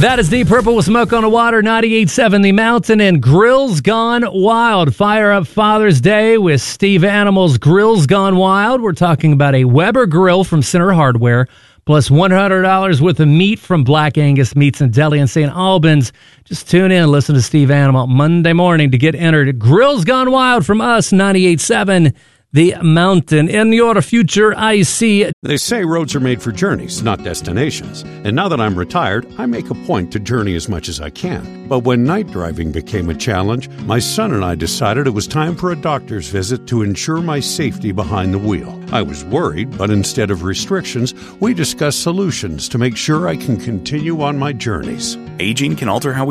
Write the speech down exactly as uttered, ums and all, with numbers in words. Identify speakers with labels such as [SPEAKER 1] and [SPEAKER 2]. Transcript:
[SPEAKER 1] That is Deep Purple with Smoke on the Water, ninety-eight point seven The Mountain, and Grills Gone Wild. Fire up Father's Day with Steve Animal's Grills Gone Wild. We're talking about a Weber grill from Center Hardware, plus one hundred dollars worth of meat from Black Angus Meats and Deli in Saint Albans. Just tune in and listen to Steve Animal Monday morning to get entered. Grills Gone Wild from us, ninety-eight point seven The Mountain. In your future, I see.
[SPEAKER 2] They say roads are made for journeys, not destinations. And now that I'm retired, I make a point to journey as much as I can. But when night driving became a challenge, my son and I decided it was time for a doctor's visit to ensure my safety behind the wheel. I was worried, but instead of restrictions, we discussed solutions to make sure I can continue on my journeys.
[SPEAKER 3] Aging can alter how we